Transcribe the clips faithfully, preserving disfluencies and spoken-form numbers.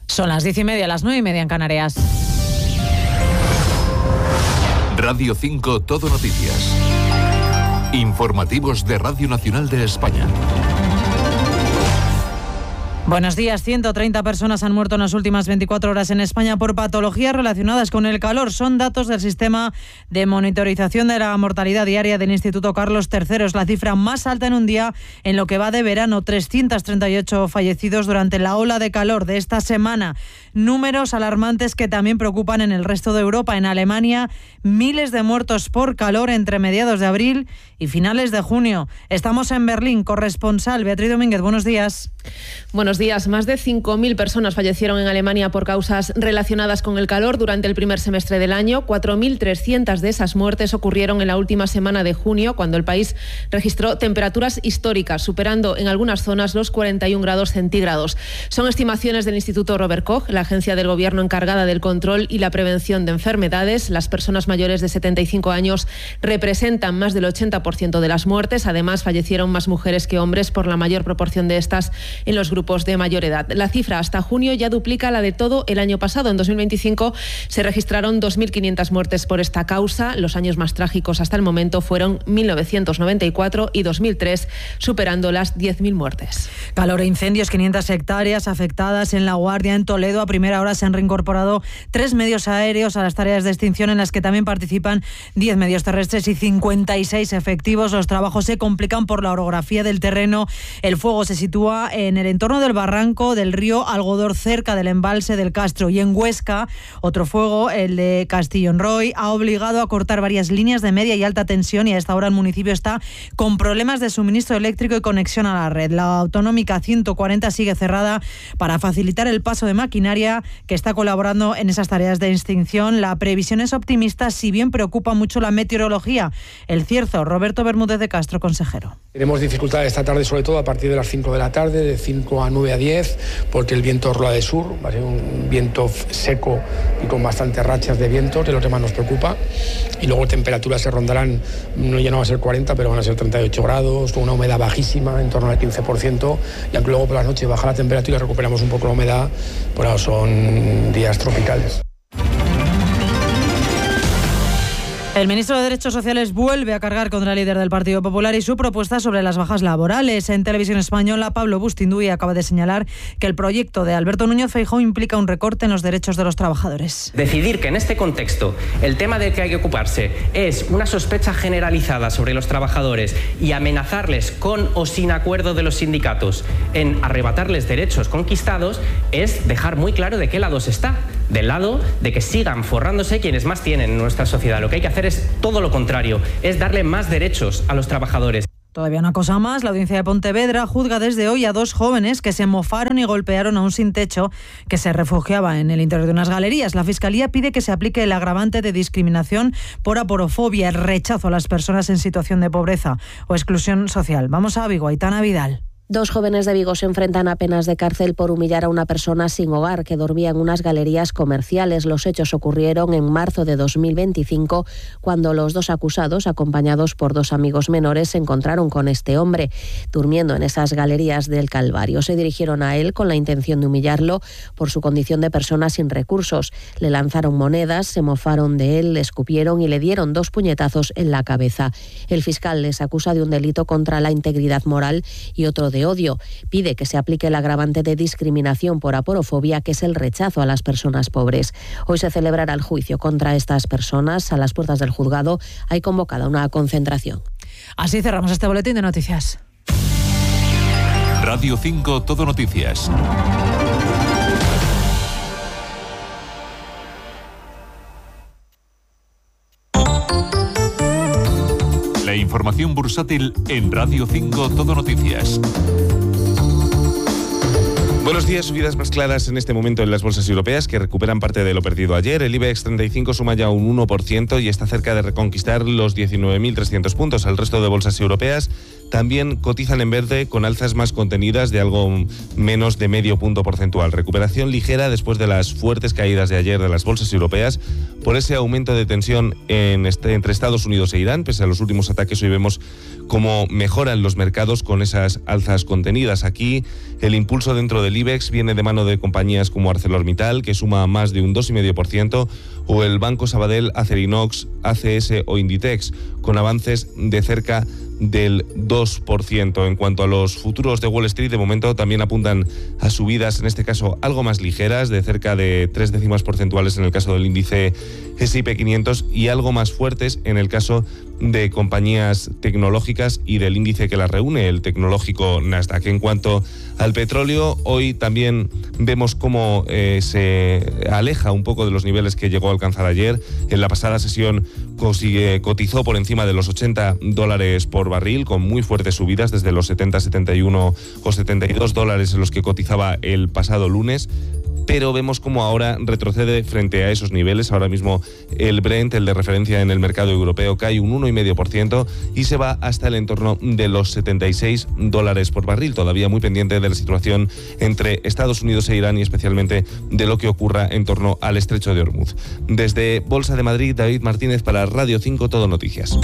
Son las diez y media, las nueve y media en Canarias. Radio cinco Todo Noticias. Informativos de Radio Nacional de España. Buenos días. ciento treinta personas han muerto en las últimas veinticuatro horas en España por patologías relacionadas con el calor. Son datos del sistema de monitorización de la mortalidad diaria del Instituto Carlos tercero. Es la cifra más alta en un día en lo que va de verano. trescientos treinta y ocho fallecidos durante la ola de calor de esta semana. Números alarmantes que también preocupan en el resto de Europa. En Alemania, miles de muertos por calor entre mediados de abril y finales de junio. Estamos en Berlín. Corresponsal Beatriz Domínguez, buenos días. Buenos días. Más de cinco mil personas fallecieron en Alemania por causas relacionadas con el calor durante el primer semestre del año. cuatro mil trescientas de esas muertes ocurrieron en la última semana de junio, cuando el país registró temperaturas históricas, superando en algunas zonas los cuarenta y un grados centígrados. Son estimaciones del Instituto Robert Koch, la agencia del gobierno encargada del control y la prevención de enfermedades. Las personas mayores de setenta y cinco años representan más del ochenta por ciento de las muertes. Además, fallecieron más mujeres que hombres, por la mayor proporción de estas en los grupos de mayor edad. La cifra hasta junio ya duplica la de todo el año pasado. En dos mil veinticinco se registraron dos mil quinientas muertes por esta causa. Los años más trágicos hasta el momento fueron mil novecientos noventa y cuatro y dos mil tres, superando las diez mil muertes. Calor e incendios, quinientas hectáreas afectadas en La Guardia, en Toledo. A primera hora se han reincorporado tres medios aéreos a las tareas de extinción, en las que también participan diez medios terrestres y cincuenta y seis efectivos. Los trabajos se complican por la orografía del terreno. El fuego se sitúa en el entorno del barranco del río Algodor, cerca del embalse del Castro. Y en Huesca, otro fuego, el de Castillonroy, ha obligado a cortar varias líneas de media y alta tensión, y a esta hora el municipio está con problemas de suministro eléctrico y conexión a la red. La autonómica ciento cuarenta sigue cerrada para facilitar el paso de maquinaria que está colaborando en esas tareas de extinción. La previsión es optimista, si bien preocupa mucho la meteorología. El Cierzo, Roberto Bermúdez de Castro, consejero. Tenemos dificultades esta tarde, sobre todo a partir de las cinco de la tarde, de cinco a nueve a diez, porque el viento rola de sur, va a ser un viento seco y con bastantes rachas de viento, que es lo que más nos preocupa. Y luego temperaturas se rondarán, no ya no va a ser cuarenta, pero van a ser treinta y ocho grados, con una humedad bajísima, en torno al quince por ciento, y aunque luego por la noche baja la temperatura y recuperamos un poco la humedad, pues ahora son días tropicales. El ministro de Derechos Sociales vuelve a cargar contra el líder del Partido Popular y su propuesta sobre las bajas laborales. En Televisión Española, Pablo Bustinduy acaba de señalar que el proyecto de Alberto Núñez Feijóo implica un recorte en los derechos de los trabajadores. Decidir que en este contexto el tema del que hay que ocuparse es una sospecha generalizada sobre los trabajadores y amenazarles con o sin acuerdo de los sindicatos en arrebatarles derechos conquistados es dejar muy claro de qué lado se está. Del lado de que sigan forrándose quienes más tienen en nuestra sociedad. Lo que hay que hacer es todo lo contrario, es darle más derechos a los trabajadores. Todavía una cosa más, la audiencia de Pontevedra juzga desde hoy a dos jóvenes que se mofaron y golpearon a un sin techo que se refugiaba en el interior de unas galerías. La Fiscalía pide que se aplique el agravante de discriminación por aporofobia, el rechazo a las personas en situación de pobreza o exclusión social. Vamos a Vigo, Aitana Vidal. Dos jóvenes de Vigo se enfrentan a penas de cárcel por humillar a una persona sin hogar que dormía en unas galerías comerciales. Los hechos ocurrieron en marzo de dos mil veinticinco, cuando los dos acusados, acompañados por dos amigos menores, se encontraron con este hombre durmiendo en esas galerías del Calvario. Se dirigieron a él con la intención de humillarlo por su condición de persona sin recursos. Le lanzaron monedas, se mofaron de él, le escupieron y le dieron dos puñetazos en la cabeza. El fiscal les acusa de un delito contra la integridad moral y otro de odio. Pide que se aplique el agravante de discriminación por aporofobia, que es el rechazo a las personas pobres. Hoy se celebrará el juicio contra estas personas. A las puertas del juzgado hay convocada una concentración. Así cerramos este boletín de noticias. Radio cinco Todo Noticias. La información bursátil en Radio cinco Todo Noticias. Buenos días. Subidas más claras en este momento en las bolsas europeas, que recuperan parte de lo perdido ayer. El IBEX treinta y cinco suma ya un uno por ciento y está cerca de reconquistar los diecinueve mil trescientos puntos. El resto de bolsas europeas también cotizan en verde con alzas más contenidas de algo menos de medio punto porcentual. Recuperación ligera después de las fuertes caídas de ayer de las bolsas europeas por ese aumento de tensión en este, entre Estados Unidos e Irán. Pese a los últimos ataques, hoy vemos cómo mejoran los mercados con esas alzas contenidas. Aquí el impulso dentro del IBEX viene de mano de compañías como ArcelorMittal, que suma más de un dos coma cinco por ciento, o el Banco Sabadell, Acerinox, A C S o Inditex, con avances de cerca del dos por ciento. En cuanto a los futuros de Wall Street, de momento también apuntan a subidas, en este caso algo más ligeras, de cerca de tres décimas porcentuales en el caso del índice ese y pe quinientos, y algo más fuertes en el caso de compañías tecnológicas y del índice que las reúne, el tecnológico Nasdaq. En cuanto al petróleo, hoy también vemos cómo eh, se aleja un poco de los niveles que llegó a alcanzar ayer. En la pasada sesión consigue, cotizó por encima de los ochenta dólares por barril, con muy fuertes subidas desde los setenta, setenta y uno o setenta y dos dólares en los que cotizaba el pasado lunes. Pero vemos como ahora retrocede frente a esos niveles. Ahora mismo el Brent, el de referencia en el mercado europeo, cae un uno coma cinco por ciento y se va hasta el entorno de los setenta y seis dólares por barril. Todavía muy pendiente de la situación entre Estados Unidos e Irán y especialmente de lo que ocurra en torno al estrecho de Hormuz. Desde Bolsa de Madrid, David Martínez para Radio cinco Todo Noticias.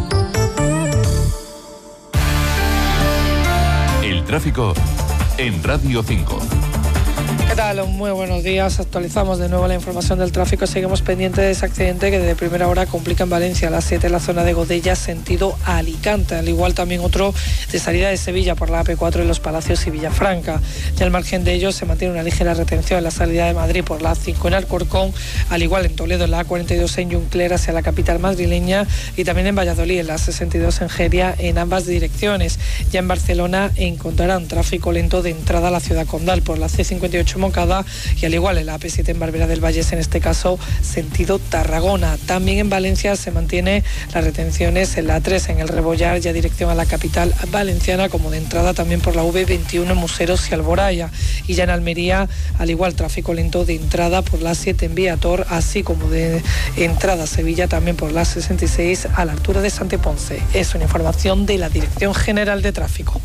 El tráfico en Radio cinco. ¿Qué tal? Muy buenos días. Actualizamos de nuevo la información del tráfico. Seguimos pendientes de ese accidente que desde primera hora complica en Valencia a las siete en la zona de Godella, sentido Alicante. Al igual también otro de salida de Sevilla por la A P cuatro en Los Palacios y Villafranca. Y al margen de ello se mantiene una ligera retención en la salida de Madrid por la A cinco en Alcorcón, al igual en Toledo en la A cuarenta y dos en Juncler hacia la capital madrileña y también en Valladolid en la sesenta y dos en Geria en ambas direcciones. Ya en Barcelona encontrarán tráfico lento de entrada a la ciudad condal por la C cincuenta y ocho Moncada y al igual en la A P siete en Barberá del Vallés, en este caso sentido Tarragona. También en Valencia se mantiene las retenciones en la A tres en el Rebollar, ya dirección a la capital valenciana, como de entrada también por la V veintiuno en Museros y Alboraya. Y ya en Almería, al igual tráfico lento de entrada por la A siete en Viator, así como de entrada a Sevilla también por la A sesenta y seis a la altura de Santiponce. Es una información de la Dirección General de Tráfico.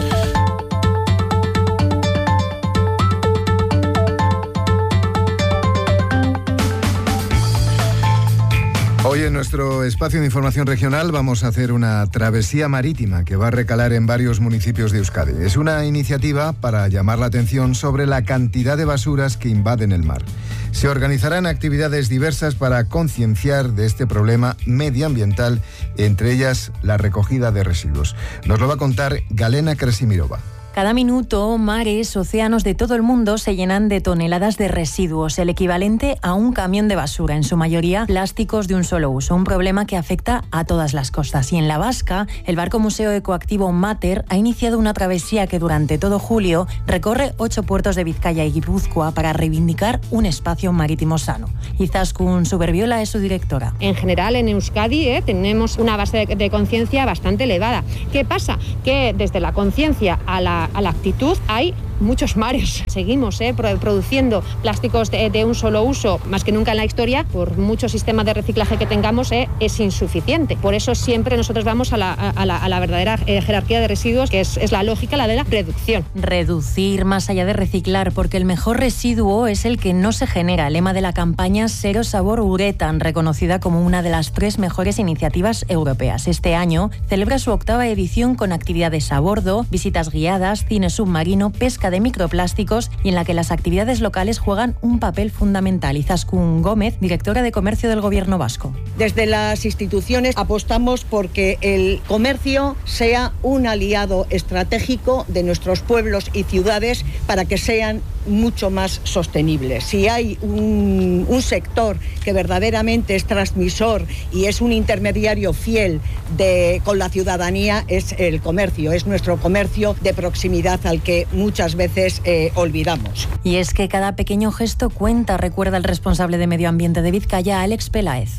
Hoy en nuestro espacio de información regional vamos a hacer una travesía marítima que va a recalar en varios municipios de Euskadi. Es una iniciativa para llamar la atención sobre la cantidad de basuras que invaden el mar. Se organizarán actividades diversas para concienciar de este problema medioambiental, entre ellas la recogida de residuos. Nos lo va a contar Galena Krasimirova. Cada minuto, mares, océanos de todo el mundo se llenan de toneladas de residuos, el equivalente a un camión de basura, en su mayoría plásticos de un solo uso, un problema que afecta a todas las costas. Y en La Vasca, el barco museo ecoactivo Mater ha iniciado una travesía que durante todo julio recorre ocho puertos de Vizcaya y Guipúzcoa para reivindicar un espacio marítimo sano. Izaskun Suberbiola es su directora. En general, en Euskadi eh, tenemos una base de, de conciencia bastante elevada. ¿Qué pasa? Que desde la conciencia a la a la actitud hay muchos mares. Seguimos eh, produciendo plásticos de, de un solo uso, más que nunca en la historia. Por mucho sistema de reciclaje que tengamos, eh, es insuficiente. Por eso siempre nosotros vamos a la, a la, a la verdadera eh, jerarquía de residuos, que es, es la lógica, la de la reducción. Reducir más allá de reciclar, porque el mejor residuo es el que no se genera. Lema de la campaña Cero Sabor Uretan, reconocida como una de las tres mejores iniciativas europeas. Este año celebra su octava edición con actividades a bordo, visitas guiadas, cine submarino, pesca de microplásticos y en la que las actividades locales juegan un papel fundamental. Izaskun Gómez, directora de Comercio del Gobierno vasco. Desde las instituciones apostamos por que el comercio sea un aliado estratégico de nuestros pueblos y ciudades para que sean mucho más sostenibles. Si hay un, un sector que verdaderamente es transmisor y es un intermediario fiel de, con la ciudadanía, es el comercio, es nuestro comercio de proximidad al que muchas veces eh, olvidamos. Y es que cada pequeño gesto cuenta, recuerda el responsable de Medio Ambiente de Vizcaya, Alex Peláez.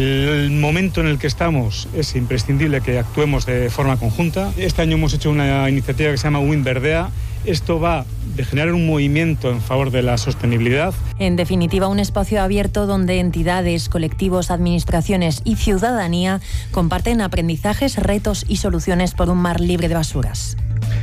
El momento en el que estamos es imprescindible que actuemos de forma conjunta. Este año hemos hecho una iniciativa que se llama Win Verdea, Esto va de generar un movimiento en favor de la sostenibilidad. En definitiva, un espacio abierto donde entidades, colectivos, administraciones y ciudadanía comparten aprendizajes, retos y soluciones por un mar libre de basuras.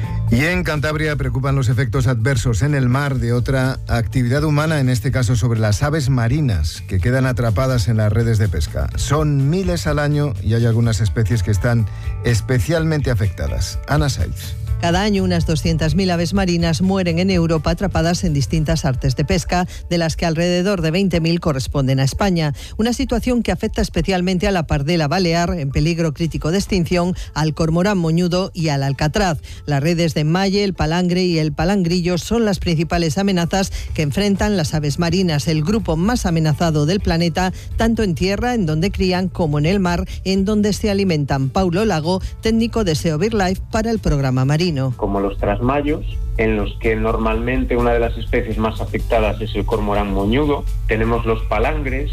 Y en Cantabria preocupan los efectos adversos en el mar de otra actividad humana, en este caso sobre las aves marinas, que quedan atrapadas en las redes de pesca. Son miles al año y hay algunas especies que están especialmente afectadas. Ana Saiz. Cada año unas doscientas mil aves marinas mueren en Europa atrapadas en distintas artes de pesca, de las que alrededor de veinte mil corresponden a España. Una situación que afecta especialmente a la pardela balear, en peligro crítico de extinción, al cormorán moñudo y al alcatraz. Las redes de enmalle, el palangre y el palangrillo son las principales amenazas que enfrentan las aves marinas, el grupo más amenazado del planeta, tanto en tierra, en donde crían, como en el mar, en donde se alimentan. Paulo Lago, técnico de SEO BirdLife para el programa marino. Como los trasmayos, en los que normalmente una de las especies más afectadas es el cormorán moñudo. Tenemos los palangres,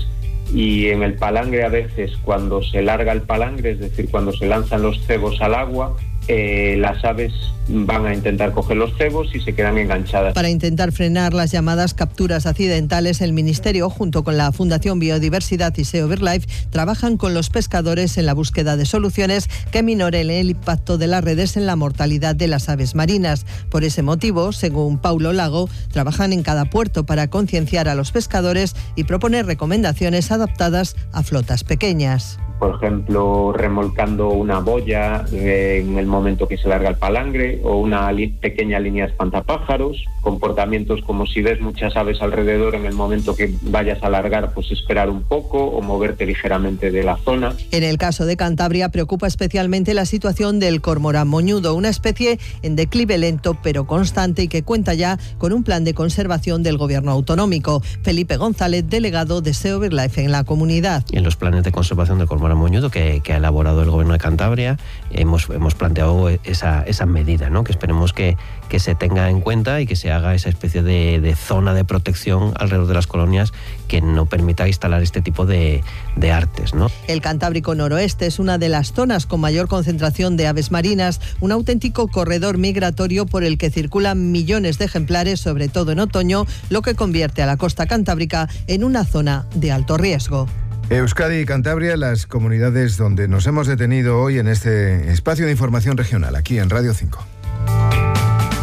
y en el palangre a veces, cuando se larga el palangre, es decir, cuando se lanzan los cebos al agua, eh, las aves van a intentar coger los cebos y se quedan enganchadas. Para intentar frenar las llamadas capturas accidentales, el Ministerio, junto con la Fundación Biodiversidad y SEO BirdLife, trabajan con los pescadores en la búsqueda de soluciones que minoren el impacto de las redes en la mortalidad de las aves marinas. Por ese motivo, según Paulo Lago, trabajan en cada puerto para concienciar a los pescadores y proponer recomendaciones adaptadas a flotas pequeñas. Por ejemplo, remolcando una boya en el momento que se larga el palangre, o una li- pequeña línea de espantapájaros, comportamientos como si ves muchas aves alrededor en el momento que vayas a largar, pues esperar un poco o moverte ligeramente de la zona. En el caso de Cantabria preocupa especialmente la situación del cormorán moñudo, una especie en declive lento pero constante y que cuenta ya con un plan de conservación del gobierno autonómico. Felipe González, delegado de SEO BirdLife en la comunidad. En los planes de conservación del cormorán moñudo que, que ha elaborado el gobierno de Cantabria, hemos, hemos planteado esa, esa medida, ¿no? Que esperemos que, que se tenga en cuenta y que se haga esa especie de, de zona de protección alrededor de las colonias que no permita instalar este tipo de, de artes, ¿no? El Cantábrico Noroeste es una de las zonas con mayor concentración de aves marinas, un auténtico corredor migratorio por el que circulan millones de ejemplares, sobre todo en otoño, lo que convierte a la costa cantábrica en una zona de alto riesgo. Euskadi y Cantabria, las comunidades donde nos hemos detenido hoy en este espacio de información regional, aquí en Radio cinco.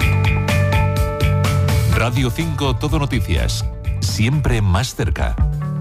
Radio cinco Todo Noticias, siempre más cerca.